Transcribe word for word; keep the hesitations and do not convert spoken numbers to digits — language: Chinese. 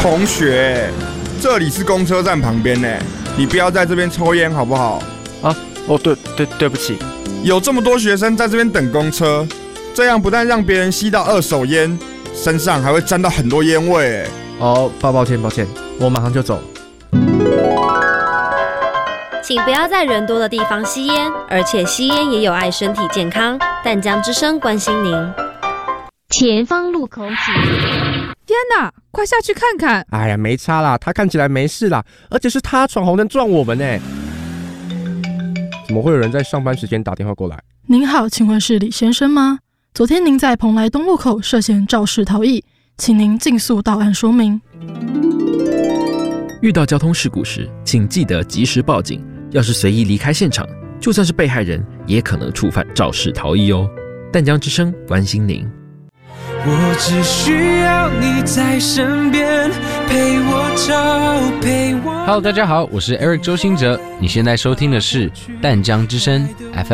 同学，这里是公车站旁边呢，你不要在这边抽烟好不好？ 啊，哦，对对对不起。 有这么多学生在这边等公车，这样不但让别人吸到二手烟，身上还会沾到很多烟味。 哦，抱抱歉抱歉，我马上就走。 请不要在人多的地方吸烟，而且吸烟也有害身体健康。淡江之声关心您。 前方路口请。 天哪，快下去看看！ 哎呀，没差啦，他看起来没事啦，而且是他闯红灯撞我们呢。怎么会有人在上班时间打电话过来？ 您好，请问是李先生吗？昨天您在蓬莱东路口涉嫌肇事逃逸，请您尽速到案说明。 遇到交通事故时，请记得及时报警。要是随意离开现场，就算是被害人，也可能触犯肇事逃逸哦。淡江之声关心您。 我只需要你在身边，陪我走，陪我。 Hello， 大家好，我是 Eric 周兴哲。你现在收听的是淡江之声 F